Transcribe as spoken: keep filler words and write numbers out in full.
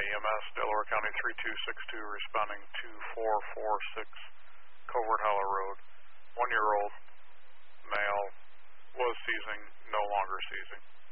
E M S, Delaware County three two six two, responding to four four six Covert Hollow Road. One-year-old male was seizing, no longer seizing.